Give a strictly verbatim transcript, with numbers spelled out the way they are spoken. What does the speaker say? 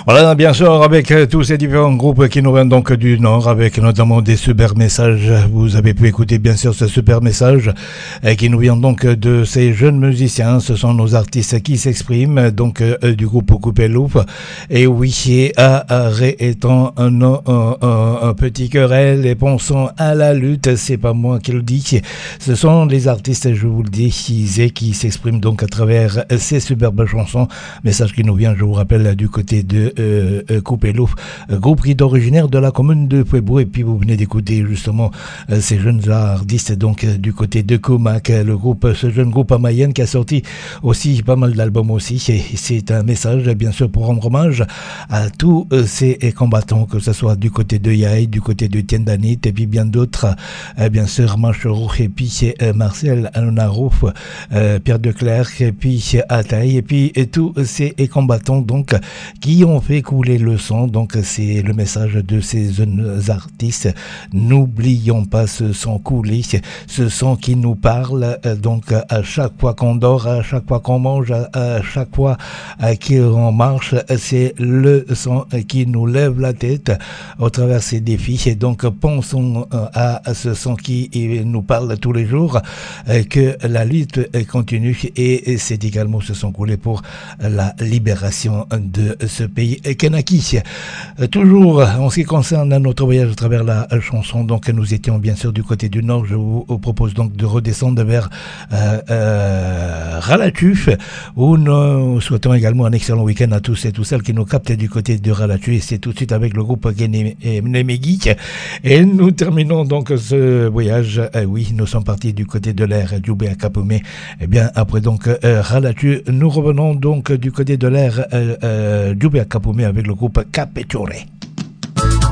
Voilà, bien sûr, avec euh, tous ces différents groupes qui nous viennent donc du Nord, avec notamment des super messages. Vous avez pu écouter bien sûr ce super message euh, qui nous vient donc de ces jeunes musiciens. Ce sont nos artistes qui s'expriment, donc euh, du groupe Coupé Loup. Et oui, et arrêt étant un, un, un, un petit querelle et pensons à la lutte, c'est pas moi qui le dis. Ce sont les artistes, je vous le dis, qui, qui s'expriment donc à travers ces superbes chansons. Message qui nous vient, je vous rappelle, du côté de euh, Coupé Loup, groupe qui est originaire de la commune de Pueblo. Et puis vous venez d'écouter justement euh, ces jeunes artistes donc euh, du côté de Comac, le groupe, ce jeune groupe à Mayenne qui a sorti aussi pas mal d'albums aussi. Et c'est un message bien sûr pour rendre hommage à tous euh, ces combattants, que ce soit du côté de Yaï, du côté de Tiendanit et puis bien d'autres, euh, bien sûr Mancherou et puis euh, Marcel Anarouf, euh, Pierre Declercq et puis Ataï et puis et tous ces combattants donc qui ont fait couler le sang. Donc c'est le message de ces jeunes artistes. N'oublions pas ce sang coulé, ce sang qui nous parle donc à chaque fois qu'on dort, à chaque fois qu'on mange, à chaque fois qu'on marche. C'est le sang qui nous lève la tête au travers ces défis. Et donc pensons à ce sang qui nous parle tous les jours, que la lutte continue et c'est également ce sang coulé pour la libération de ce pays Kanaki. Toujours en ce qui concerne notre voyage à travers la chanson, donc nous étions bien sûr du côté du nord. Je vous propose donc de redescendre vers euh, euh, Ralatuf, où nous souhaitons également un excellent week-end à tous et toutes celles qui nous captent du côté de Ralatuf. Et c'est tout de suite avec le groupe Nemegi. Et nous terminons donc ce voyage. Euh, oui, nous sommes partis du côté de l'air Djoubé à Capoumé. Et bien après donc euh, Ralatuf, nous revenons donc du côté de l'air euh, euh, Djoubé à Capoumé avec le groupe Capetore.